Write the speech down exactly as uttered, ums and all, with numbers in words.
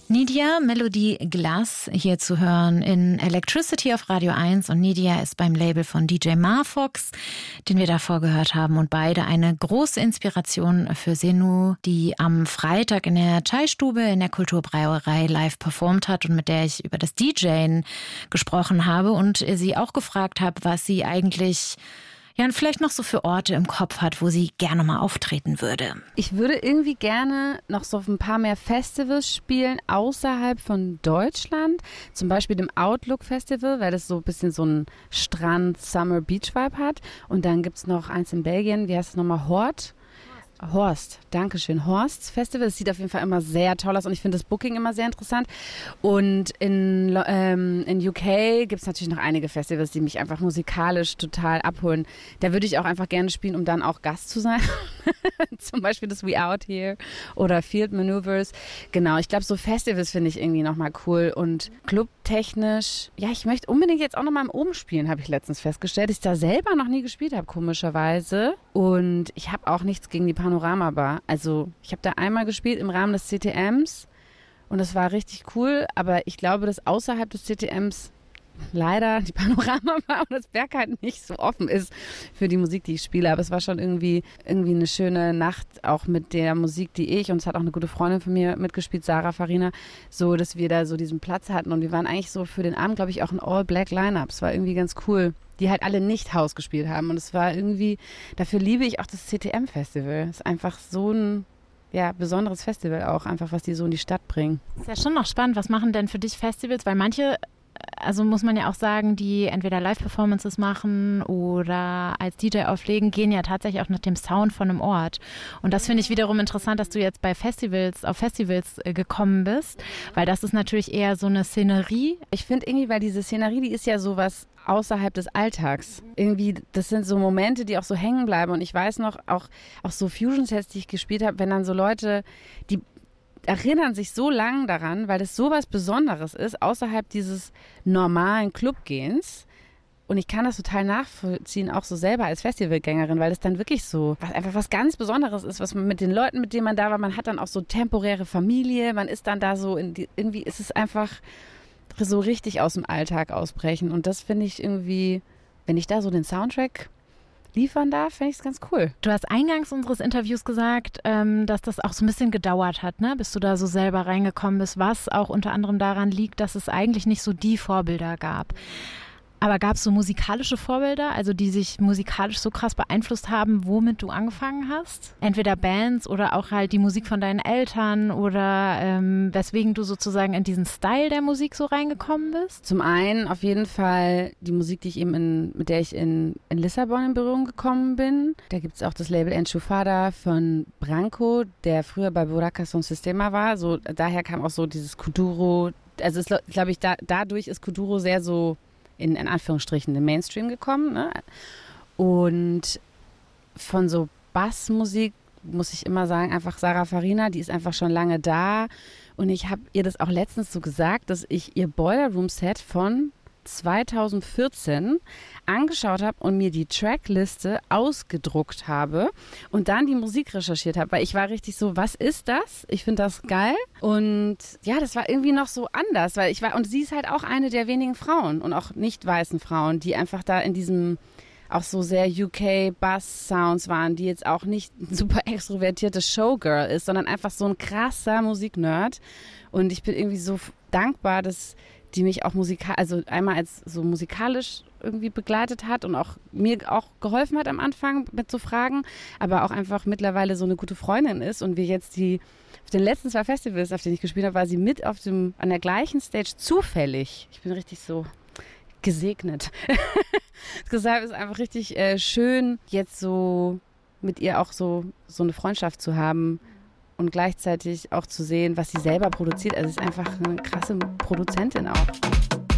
Nidia, Melodie Glass, hier zu hören in Electricity auf Radio eins. Und Nidia ist beim Label von D J Marfox, den wir davor gehört haben. Und beide eine große Inspiration für Senu, die am Freitag in der Chai-Stube in der Kulturbrauerei live performt hat und mit der ich über das DJen gesprochen habe und sie auch gefragt habe, was sie eigentlich... ja, und vielleicht noch so für Orte im Kopf hat, wo sie gerne mal auftreten würde. Ich würde irgendwie gerne noch so auf ein paar mehr Festivals spielen außerhalb von Deutschland. Zum Beispiel dem Outlook Festival, weil das so ein bisschen so ein Strand-Summer-Beach-Vibe hat. Und dann gibt es noch eins in Belgien, wie heißt es nochmal, Hort? Horst, danke schön. Horsts Festival, das sieht auf jeden Fall immer sehr toll aus und ich finde das Booking immer sehr interessant. Und in, ähm, in U K gibt es natürlich noch einige Festivals, die mich einfach musikalisch total abholen. Da würde ich auch einfach gerne spielen, um dann auch Gast zu sein. Zum Beispiel das We Out Here oder Field Maneuvers. Genau, ich glaube, so Festivals finde ich irgendwie nochmal cool und clubtechnisch. Ja, ich möchte unbedingt jetzt auch nochmal im Oben spielen, habe ich letztens festgestellt, dass ich da selber noch nie gespielt habe, komischerweise. Und ich habe auch nichts gegen die Panorama Bar. Also ich habe da einmal gespielt im Rahmen des C T Ms und das war richtig cool, aber ich glaube, dass außerhalb des C T Ms leider die Panorama Bar und das Berg halt nicht so offen ist für die Musik, die ich spiele. Aber es war schon irgendwie, irgendwie eine schöne Nacht, auch mit der Musik, die ich, und es hat auch eine gute Freundin von mir mitgespielt, Sarah Farina, so, dass wir da so diesen Platz hatten und wir waren eigentlich so für den Abend, glaube ich, auch ein All-Black-Line-Up. Es war irgendwie ganz cool, die halt alle nicht Haus gespielt haben und es war irgendwie, dafür liebe ich auch das C T M-Festival. Es ist einfach so ein ja, besonderes Festival auch, einfach was die so in die Stadt bringen. Ist ja schon noch spannend, was machen denn für dich Festivals, weil manche, also muss man ja auch sagen, die entweder Live-Performances machen oder als D J auflegen, gehen ja tatsächlich auch nach dem Sound von einem Ort. Und das finde ich wiederum interessant, dass du jetzt bei Festivals, auf Festivals äh, gekommen bist, weil das ist natürlich eher so eine Szenerie. Ich finde irgendwie, weil diese Szenerie, die ist ja sowas außerhalb des Alltags. Irgendwie, das sind so Momente, die auch so hängen bleiben. Und ich weiß noch, auch, auch so Fusion-Sets, die ich gespielt habe, wenn dann so Leute, die erinnern sich so lang daran, weil das sowas Besonderes ist, außerhalb dieses normalen Clubgehens. Und ich kann das total nachvollziehen, auch so selber als Festivalgängerin, weil das dann wirklich so was, einfach was ganz Besonderes ist, was man mit den Leuten, mit denen man da war, man hat dann auch so temporäre Familie, man ist dann da so, in die, irgendwie ist es einfach so richtig aus dem Alltag ausbrechen. Und das finde ich irgendwie, wenn ich da so den Soundtrack liefern darf, finde ich es ganz cool. Du hast eingangs unseres Interviews gesagt, ähm, dass das auch so ein bisschen gedauert hat, ne? Bis du da so selber reingekommen bist, was auch unter anderem daran liegt, dass es eigentlich nicht so die Vorbilder gab. Aber gab es so musikalische Vorbilder, also die sich musikalisch so krass beeinflusst haben, womit du angefangen hast? Entweder Bands oder auch halt die Musik von deinen Eltern oder ähm, weswegen du sozusagen in diesen Style der Musik so reingekommen bist? Zum einen auf jeden Fall die Musik, die ich eben in, mit der ich in, in Lissabon in Berührung gekommen bin. Da gibt es auch das Label Enchufada von Branco, der früher bei Buraca Son Sistema war. So, daher kam auch so dieses Kuduro. Also glaube ich, da, dadurch ist Kuduro sehr so in, in Anführungsstrichen den Mainstream gekommen. Ne? Und von so Bassmusik muss ich immer sagen, einfach Sarah Farina, die ist einfach schon lange da. Und ich habe ihr das auch letztens so gesagt, dass ich ihr Boiler Room Set von zweitausendvierzehn angeschaut habe und mir die Trackliste ausgedruckt habe und dann die Musik recherchiert habe, weil ich war richtig so, was ist das? Ich finde das geil und ja, das war irgendwie noch so anders, weil ich war, und sie ist halt auch eine der wenigen Frauen und auch nicht weißen Frauen, die einfach da in diesem auch so sehr U K-Bass-Sounds waren, die jetzt auch nicht ein super extrovertiertes Showgirl ist, sondern einfach so ein krasser Musiknerd und ich bin irgendwie so dankbar, dass die mich auch musikalisch, also einmal als so musikalisch irgendwie begleitet hat und auch mir auch geholfen hat am Anfang mit so Fragen, aber auch einfach mittlerweile so eine gute Freundin ist und wir jetzt die, auf den letzten zwei Festivals, auf denen ich gespielt habe, war sie mit auf dem, an der gleichen Stage zufällig. Ich bin richtig so gesegnet. Deshalb ist einfach richtig äh, schön, jetzt so mit ihr auch so, so eine Freundschaft zu haben. Und gleichzeitig auch zu sehen, was sie selber produziert. Also sie ist einfach eine krasse Produzentin auch.